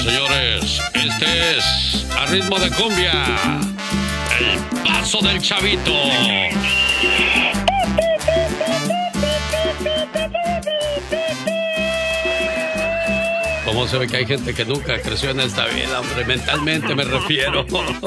Señores, este es a ritmo de cumbia, el paso del chavito. ¿Cómo se ve que hay gente que nunca creció en esta vida, hombre? Mentalmente me refiero.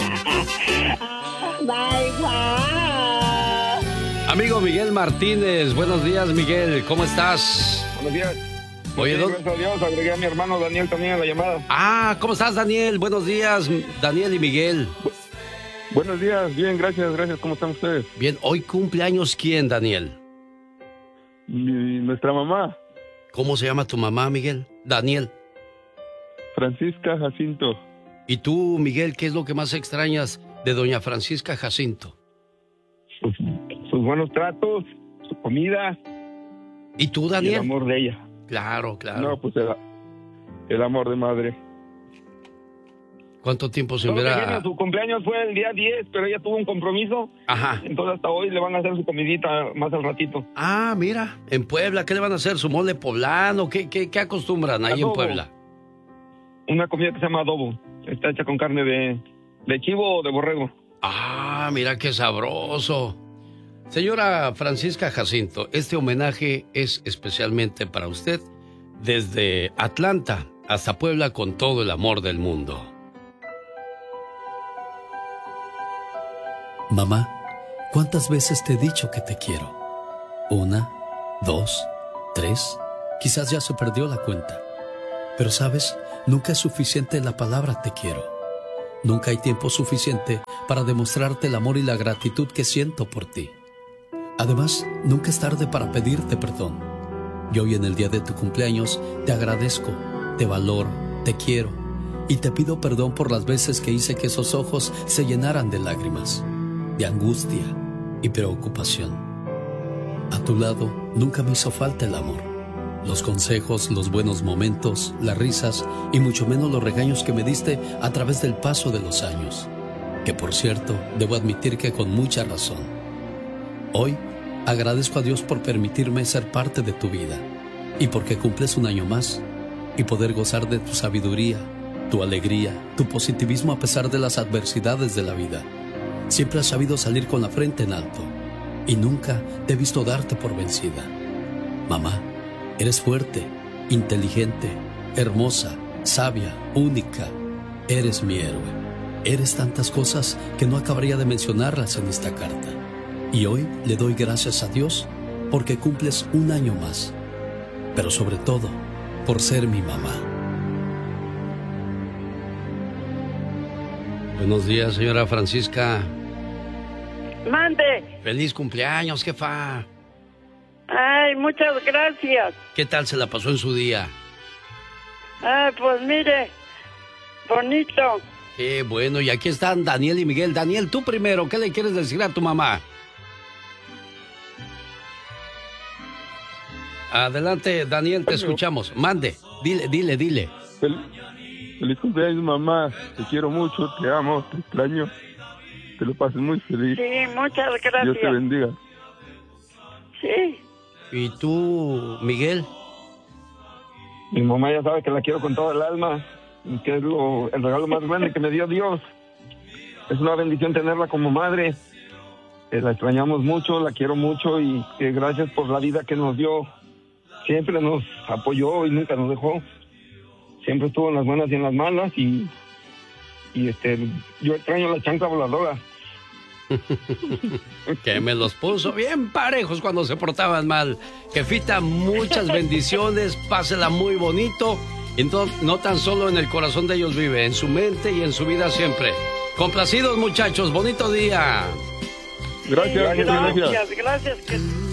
Amigo Miguel Martínez, buenos días, Miguel, ¿cómo estás? Buenos días. Oye, gracias a Dios, agregué a mi hermano Daniel también a la llamada. Ah, ¿cómo estás, Daniel? Buenos días, Daniel y Miguel. Buenos días, bien, gracias, ¿cómo están ustedes? Bien, ¿hoy cumpleaños quién, Daniel? Nuestra mamá. ¿Cómo se llama tu mamá, Miguel? Daniel. Francisca Jacinto. ¿Y tú, Miguel, qué es lo que más extrañas de doña Francisca Jacinto? Sus buenos tratos, su comida. ¿Y tú, Daniel? Y el amor de ella. Claro. No, pues el amor de madre. ¿Cuánto tiempo se hubiera...? Su cumpleaños fue el día 10, pero ella tuvo un compromiso. Ajá. Entonces hasta hoy le van a hacer su comidita más al ratito. Ah, mira, en Puebla, ¿qué le van a hacer? ¿Su mole poblano? ¿Qué acostumbran ahí en Puebla? Una comida que se llama adobo. Está hecha con carne de chivo o de borrego. Ah, mira qué sabroso. Señora Francisca Jacinto, este homenaje es especialmente para usted desde Atlanta hasta Puebla con todo el amor del mundo. Mamá, ¿cuántas veces te he dicho que te quiero? 1, 2, 3, quizás ya se perdió la cuenta. Pero sabes, nunca es suficiente la palabra te quiero. Nunca hay tiempo suficiente para demostrarte el amor y la gratitud que siento por ti. Además, nunca es tarde para pedirte perdón. Y hoy en el día de tu cumpleaños te agradezco, te valoro, te quiero y te pido perdón por las veces que hice que esos ojos se llenaran de lágrimas, de angustia y preocupación. A tu lado nunca me hizo falta el amor, los consejos, los buenos momentos, las risas y mucho menos los regaños que me diste a través del paso de los años, que por cierto, debo admitir que con mucha razón. Hoy agradezco a Dios por permitirme ser parte de tu vida y porque cumples un año más y poder gozar de tu sabiduría, tu alegría, tu positivismo a pesar de las adversidades de la vida. Siempre has sabido salir con la frente en alto y nunca te he visto darte por vencida. Mamá, eres fuerte, inteligente, hermosa, sabia, única. Eres mi héroe. Eres tantas cosas que no acabaría de mencionarlas en esta carta. Y hoy le doy gracias a Dios porque cumples un año más. Pero sobre todo, por ser mi mamá. Buenos días, señora Francisca. Mande. Feliz cumpleaños, jefa. Ay, muchas gracias. ¿Qué tal se la pasó en su día? Ay, pues mire, bonito. Qué bueno, y aquí están Daniel y Miguel. Daniel, tú primero, ¿qué le quieres decir a tu mamá? Adelante, Daniel, te escuchamos. Mande, dile. Feliz cumpleaños, mamá. Te quiero mucho, te amo, te extraño. Te lo pases muy feliz. Sí, muchas gracias. Dios te bendiga. Sí. ¿Y tú, Miguel? Mi mamá ya sabe que la quiero con todo el alma, que es el regalo más grande que me dio Dios. Es una bendición tenerla como madre. La extrañamos mucho, la quiero mucho y gracias por la vida que nos dio. Siempre nos apoyó y nunca nos dejó. Siempre estuvo en las buenas y en las malas y yo extraño la chancla voladora. Que me los puso bien parejos cuando se portaban mal. Jefita, muchas bendiciones, pásela muy bonito. Y no tan solo en el corazón de ellos vive, en su mente y en su vida siempre. Complacidos, muchachos, bonito día. Gracias. Gracias.